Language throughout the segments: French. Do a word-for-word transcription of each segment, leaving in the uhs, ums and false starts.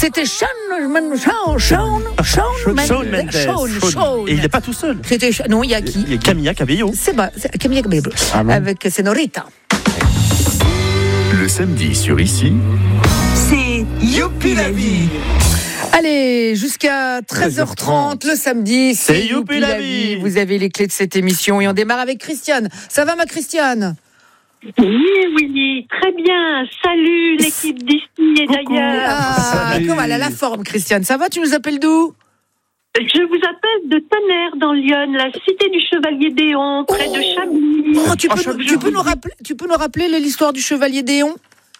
C'était Shawn Shawn Shawn Shawn Mendes. Shawn. Et il n'est pas tout seul. C'était non, il y a qui? Il y a Camilla Cabello. C'est pas Camilla Cabello ah bon avec Senorita. Le samedi sur Ici, c'est Youpi la vie. Allez, jusqu'à treize heures trente le samedi, c'est, c'est Youpi la vie. Vous avez les clés de cette émission et on démarre avec Christiane. Ça va ma Christiane? Oui, Willy, très bien. Salut l'équipe d'ici et d'ailleurs. Ah, comment elle a la forme, Christiane? Ça va? Tu nous appelles d'où? Je vous appelle de Tonnerre dans Lyon, la cité du Chevalier d'Éon, près oh de Chablis. Oh, tu, peux oh, nous, tu, peux nous rappeler, tu peux nous rappeler l'histoire du Chevalier d'Éon?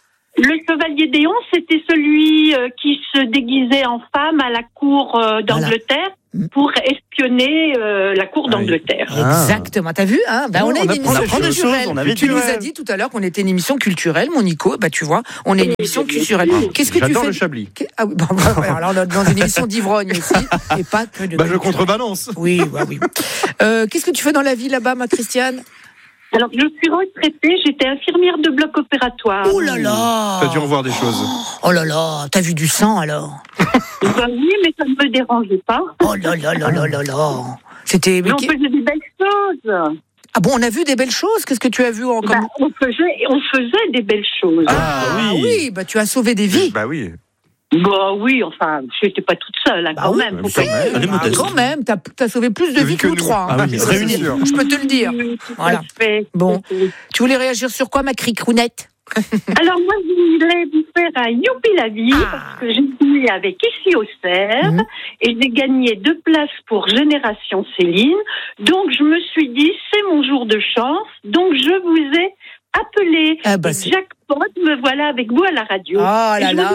Le Chevalier d'Éon, c'était celui euh, qui se déguisait en femme à la cour euh, d'Angleterre. Voilà. Pour espionner euh, la cour d'Angleterre. Ah. Exactement. T'as vu hein ben, on, on est une émission culturelle. Choses, tu nous as dit tout à l'heure qu'on était une émission culturelle, mon Nico. Bah tu vois, on est une émission culturelle. Qu'est-ce que J'adore tu fais? Le Chablis. Ah oui, bon, bah, alors on est dans une émission d'ivrogne aussi, et pas que de. Bah je contrebalance. Oui, bah, oui. Euh, qu'est-ce que tu fais dans la vie là-bas, ma Christiane? Alors, je suis retraitée, j'étais infirmière de bloc opératoire. Oh là là! T'as dû revoir des choses. Oh là là, t'as vu du sang alors? Ben oui, mais ça ne me dérangeait pas. Oh là là là là là là! C'était. Mais on faisait des belles choses. Ah bon, on a vu des belles choses? Qu'est-ce que tu as vu en comme... bah, on faisait, on faisait des belles choses. Ah, ah oui. oui, bah tu as sauvé des vies. Bah oui. Bah oui, enfin, je n'étais pas toute seule, hein, bah quand oui, même. Oui, elle est modeste. Quand même, t'as, t'as sauvé plus de vies que nous trois. Hein. Ah oui, réunis. Je peux te le dire. Oui, voilà. Bon, tu voulais réagir sur quoi, ma cricounette? Alors moi, je voulais vous faire un Youpi la vie, ah. parce que j'ai joué avec Ici au Cerf, mmh. et j'ai gagné deux places pour Génération Céline. Donc je me suis dit, c'est mon jour de chance, donc je vous ai appelé. Ah bah, c'est... Jackpot, me voilà avec vous à la radio. Oh là là.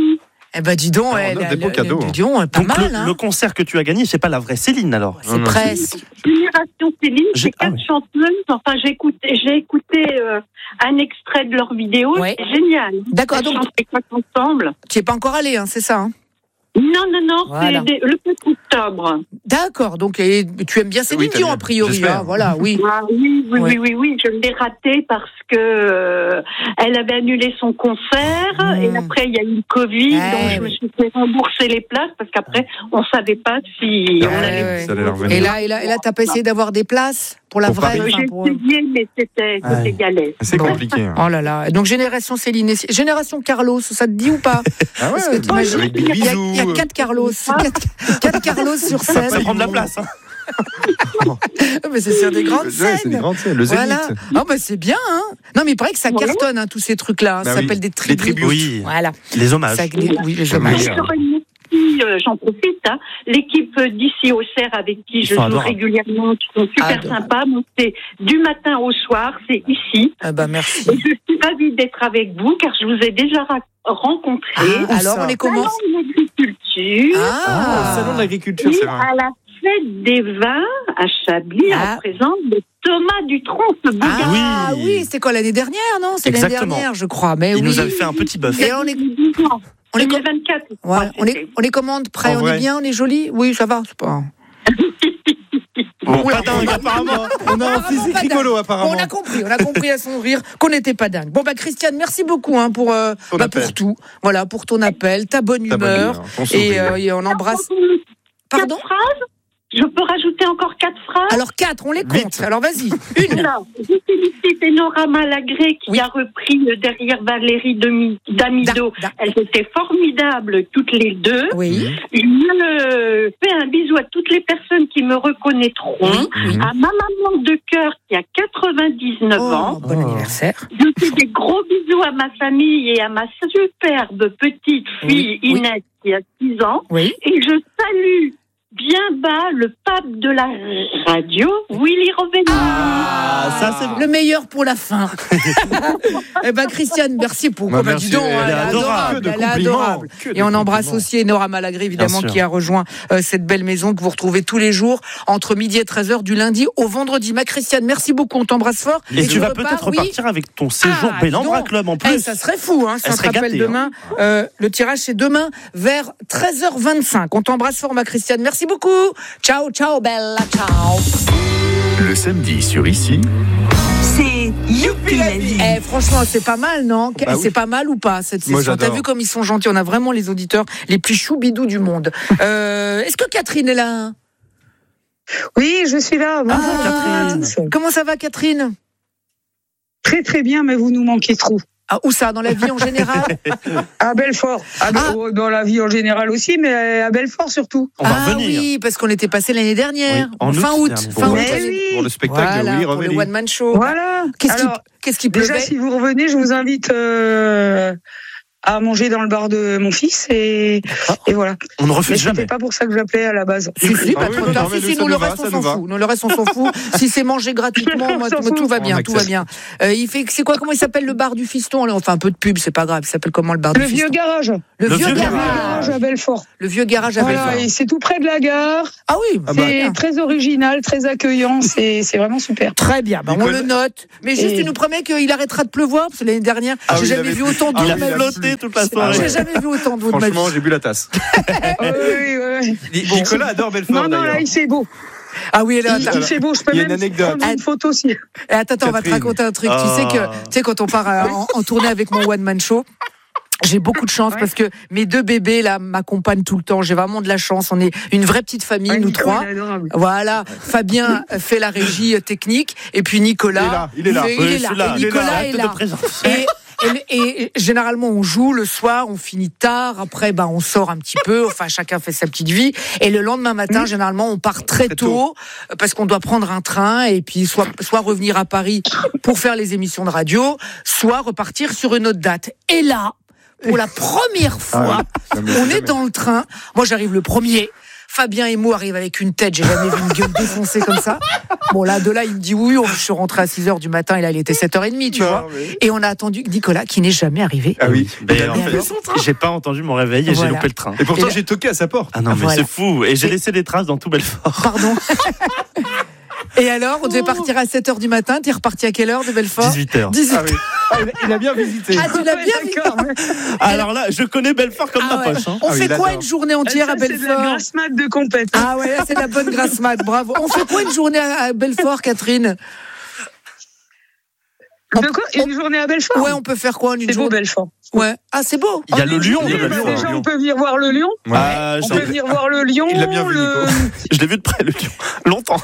Eh ben dis donc, elle a des beaux cadeaux. Dis donc, pas donc mal. Le, hein. le concert que tu as gagné, c'est pas la vraie Céline alors? C'est non, presque. Génération Céline, j'ai... c'est quatre ah, chanteuses. Enfin, j'ai écouté, j'ai écouté euh, un extrait de leur vidéo. Ouais. C'est génial. D'accord. Elles donc chantent ensemble. Tu es pas encore allé, hein, c'est ça? Hein? Non, non, non, voilà. C'est des, le quatre octobre. D'accord, donc et, tu aimes bien Céline Dion, oui, a priori. Hein, voilà, oui. Ah, oui, oui, ouais. oui, oui, oui, je l'ai raté parce que euh, elle avait annulé son concert mmh. et après il y a eu le Covid, ouais, donc je me suis fait rembourser les places parce qu'après on savait pas si ouais, on allait. Ouais. Ça allait leur venir. Et là, et là, et là, t'as pas essayé d'avoir des places pour la pour vraie. J'ai essayé, pour... mais c'était, c'était ouais. galère. C'est bon. Compliqué. Hein. Oh là là. Donc génération Céline, génération Carlos, ça te dit ou pas? Ah ouais. Parce que t'imagines, il y, il y a quatre Carlos. Quatre, quatre Carlos sur scène. Ça prend de la place. Hein. mais c'est sur des grandes scènes. Ouais, c'est des grandes scènes. Le Zénith. Voilà. Oh, bah, c'est bien. Hein. Non, mais il paraît que ça cartonne, hein, tous ces trucs-là. Hein. Bah ça oui. s'appelle des tribus. Les tribus. Oui. Voilà. Les hommages. Ça, les, oui, les hommages. Euh, j'en profite, hein. L'équipe d'Ici au Cerf avec qui je joue adorables. régulièrement, qui sont super Adorable. sympas. Bon, c'est du matin au soir, c'est ici. Ah bah merci. Et je suis ravie d'être avec vous car je vous ai déjà ra- rencontré. Ah, alors on est comment? Salon de l'agriculture. Ah, ah salon de l'agriculture, et c'est vrai. À la fête des vins à Chablis, ah. en présence de Thomas Dutronc. Ah oui, oui, c'était quoi l'année dernière, non? C'est l'année dernière, je crois. Mais il oui. nous avait fait un petit bœuf. Et on est On est vingt-quatre. Ouais, on est on est commande prêt, on est bien, on est joli. Oui, ça va, c'est pas. Bon, pas dingue, apparemment. On a un physique rigolo, apparemment. Bon, on a compris, on a compris à son rire qu'on n'était pas dingue. Bon, bah, Christiane, merci beaucoup hein, pour, euh, bah, pour tout. Voilà, pour ton appel, ta bonne ta humeur. Bonne humeur. Et, euh, et on embrasse. Pardon? Quatre phrases? Je peux rajouter encore quatre phrases? Alors, quatre, on les compte. Vite. Alors, vas-y. Une. Alors, je félicite Nora Malagré qui oui. a repris derrière Valérie Demi, Damido. Da, da. Elles étaient formidables, toutes les deux. Oui. Je fais un bisou à toutes les personnes qui me reconnaîtront. Oui. À ma maman de cœur qui a quatre-vingt-dix-neuf oh, ans. Bon oh. anniversaire. Je fais des gros bisous à ma famille et à ma superbe petite fille oui. Inès oui. qui a six ans. Oui. Et je salue bien bas, le pape de la radio, Willy Roveni. Ah, ça c'est le meilleur pour la fin. Eh ben Christiane, merci pour bah, bah, dis donc, elle, elle est adorable, elle est adorable. Et on embrasse aussi Nora Malagré évidemment qui a rejoint euh, cette belle maison que vous retrouvez tous les jours entre midi et treize heures du lundi au vendredi. Ma Christiane, merci beaucoup, on t'embrasse fort. Et, et tu vas repars, peut-être oui. repartir avec ton séjour ah, Bellambra Club en plus. Eh, ça serait fou, hein, si on te rappelle gâtée, demain. Hein. Euh, le tirage c'est demain vers treize heures vingt-cinq. On t'embrasse fort, ma Christiane. Merci beaucoup. Ciao, ciao, bella, ciao. Le samedi sur Ici, C'est Youpi la vie. Eh, franchement, c'est pas mal, non? Bah C'est oui. pas mal ou pas, cette Moi, session? T'as j'adore. vu comme ils sont gentils? On a vraiment les auditeurs les plus choubidous du monde. Euh, est-ce que Catherine est là? Oui, je suis là. Bonjour Ah, à tous. Comment ça va, Catherine? Très très bien, mais vous nous manquez trop. Ah, où ça? Dans la vie en général? À Belfort. À Ah. Be- Dans la vie en général aussi, mais à Belfort surtout. On va Ah revenir. oui, parce qu'on était passé l'année dernière, Oui, en fin août août. dernier. Fin Pour, août. Mais le- oui. pour le spectacle Voilà, de Oui, pour le Revelli. one man show. Voilà. Qu'est-ce qui, Alors, qu'est-ce qui déjà, pleuvait? si vous revenez, je vous invite euh, à manger dans le bar de mon fils et, et voilà. On ne Mais refuse c'était jamais. pas pour ça que j'appelais à la base. Si, si, Ah pas oui, trop non, tard. non, mais Si, nous, si, ça nous, nous le va, reste, ça on nous s'en va. fout. Nous, le reste, on s'en fout. Si c'est mangé gratuitement, moi, On s'en tout, tout va fout. bien, On tout va accepte. bien. Euh, il fait, c'est quoi, comment il s'appelle le bar du fiston? Allez, on fait un peu de pub, c'est pas grave. Il s'appelle comment le bar Le du vieux fiston? garage. Le, Le vieux vieux Le garage. vieux garage à Belfort. Le vieux garage à Voilà, Belfort. et c'est tout près de la gare. Ah oui, Ah bah, c'est C'est bien. très original, très accueillant. C'est c'est vraiment super. Très bien, bah, on Nicolas- le note. Mais juste, Et- il nous promet qu'il arrêtera de pleuvoir, parce que l'année dernière, Ah j'ai oui, il jamais avait vu plu. autant d'eau Ah de oui, ma il a vie. Flotter toute la Ah soirée. ouais. J'ai jamais vu autant d'eau de ma vie. Franchement, j'ai bu la tasse. Oui, oui, oui. Ni- Nicolas adore Belfort Non, non, d'ailleurs. là, il fait beau. Ah oui, là, Il, attends, il fait beau. Je peux Il y a une même anecdote. prendre une photo aussi. Eh, attends, attends, on va te Catherine. raconter un truc. Tu Ah. sais que, tu sais, quand on part euh, en, en tournée avec mon one man show, j'ai beaucoup de chance Ouais. parce que mes deux bébés là m'accompagnent tout le temps. J'ai vraiment de la chance. On est une vraie petite famille, Ouais, nous Nico, trois. il est adorable. Voilà, Fabien fait la régie euh, technique et puis Nicolas. Il est là, il est là. Il est Oui, je là. suis là. Et Nicolas Arrête est de là. te présenter. Et, et, et généralement on joue le soir, on finit tard. Après, bah on sort un petit peu. Enfin, chacun fait sa petite vie. Et le lendemain matin, généralement, on part très, Très tôt, tôt. euh, parce qu'on doit prendre un train et puis soit soit revenir à Paris pour faire les émissions de radio, soit repartir sur une autre date. Et là, pour la première fois, Non, mais on jamais. est dans le train. Moi, j'arrive le premier. Fabien et moi arrivent avec une tête, j'ai jamais vu une gueule défoncée comme ça. Bon, là, de là, il me dit oui, je suis rentré à six heures du matin, et là, il était sept heures trente, tu Non, vois. mais- Et on a attendu Nicolas, qui n'est jamais arrivé. Ah oui. Mais Il a en bien fait, fait son train. j'ai pas entendu mon réveil et Voilà. j'ai loupé le train. Et pourtant, Et là- j'ai toqué à sa porte. Ah non, mais Voilà. c'est fou. Et j'ai Et- laissé des traces dans tout Belfort. Pardon. Et alors, on devait partir à sept heures du matin, t'es reparti à quelle heure de Belfort? dix-huit heures. dix-huit. Ah oui. Ah, il a- il a bien visité. Ah, tu l'as bien vu. D'accord. ouais. Alors là, je connais Belfort comme Ah ma ouais. poche. hein. On Ah oui, fait il quoi adore. une journée entière Ça, à c'est de la Belfort? grasse mat de compète. Ah ouais, là, c'est de la bonne grasse mat, bravo. On fait quoi une journée à à Belfort, Catherine? De quoi Une journée à Belfort. Ouais, on peut faire quoi une C'est beau journée? Belfort. Ouais. Ah, c'est beau. Il y a le lion Oui, de bah, Belfort. déjà, on peut venir voir le lion. Ouais. Ah, On j'en- peut venir voir le lion. Il l'a bien vu, le... je l'ai vu de près, le lion. Longtemps.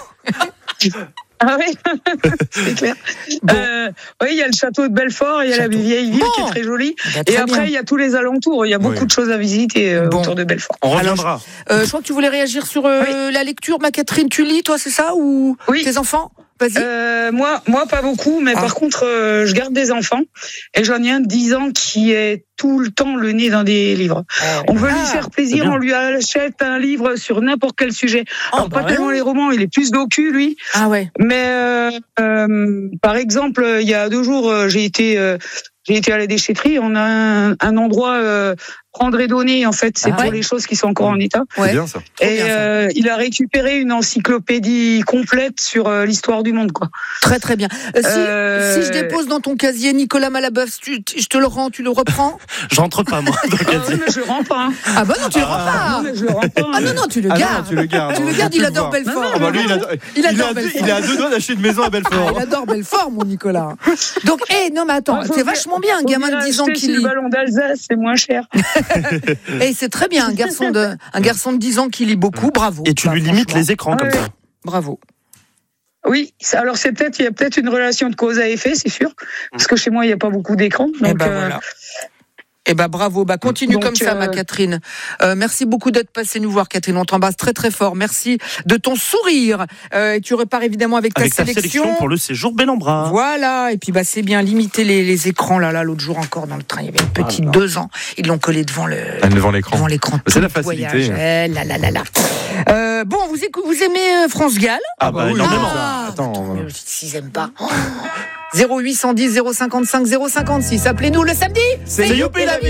Ah oui, c'est clair. Bon. Euh, oui, il y a le château de Belfort, il y a Château. la vieille ville Bon. qui est très jolie. Bah, Et très après, bien. il y a tous les alentours. Il y a beaucoup Oui. de choses à visiter euh, Bon. autour de Belfort. On reviendra. Euh, je crois que tu voulais réagir sur euh, la lecture, ma Catherine. Tu lis, toi, c'est ça? Ou Oui. tes enfants? Vas-y. Euh, moi, moi, pas beaucoup, mais Ah. par contre, euh, je garde des enfants. Et j'en ai un de dix ans qui est tout le temps le nez dans des livres. On veut Ah, lui faire c'est plaisir, bien. on lui achète un livre sur n'importe quel sujet. Oh, Alors, bah pas tellement ouais. les romans, il est plus docu, lui. Ah ouais. Mais euh, euh, par exemple, il y a deux jours, euh, j'ai été, euh, j'ai été à la déchetterie. On a un, un endroit euh, prendre et donner. En fait, c'est Ah pour ouais. les choses qui sont encore en état. Ouais. C'est bien ça. Trop Et bien, ça. euh, il a récupéré une encyclopédie complète sur euh, l'histoire du monde, quoi. Très très bien. Euh, si, Euh, si je dépose dans ton casier Nicolas Malabeuf, tu, tu- je te le rends, tu le reprends? Je rentre pas, moi. dans le Ah casier. oui, mais je rends pas. Hein. Ah bah non, tu le rends Non, pas. mais je le rends pas. Ah non, non, tu le Ah non, gardes. tu le gardes. Tu le on gardes, veut il plus adore le voir. Belfort. Ah bah lui, il adore, Il il, est adore à deux, Belfort. il est à deux doigts d'acheter une maison à Ah, Belfort. il adore Belfort, mon Nicolas. Donc, hé, non, mais attends, Ah, faut c'est venir- vachement bien, un Faut gamin venir de dix ans acheter qui sur lit. le ballon d'Alsace, c'est moins cher. Et c'est très bien, un garçon de, un garçon de dix ans qui lit beaucoup, bravo. Et tu Bah, lui limites franchement, les écrans comme Ouais. ça. Bravo. Oui, ça- alors c'est peut-être, il y a peut-être une relation de cause à effet, c'est sûr, parce que chez moi il n'y a pas beaucoup d'écrans. Et Donc, bah euh, voilà. Eh ben bravo, bah continue Donc, comme ça, euh, ma Catherine. Euh, merci beaucoup d'être passée nous voir, Catherine. On t'embrasse très très fort. Merci de ton sourire. Euh, et tu repars évidemment avec ta Avec ta sélection. sélection pour le séjour Bel-en-Bras. Voilà, et puis bah c'est bien limiter les, les écrans là là l'autre jour encore dans le train, il y avait une petite Ah, deux ans, ils l'ont collé devant le Devant l'écran. devant l'écran. C'est tout la le facilité. voyage. Eh, là là là là. Euh, bon, vous écou- vous aimez euh, France Gall? Ah bah oui, énormément. Ah, Attends, mais s'ils aiment pas. zéro huit cent dix zéro cinquante-cinq zéro cinquante-six, appelez-nous le samedi. C'est Youpi la vie.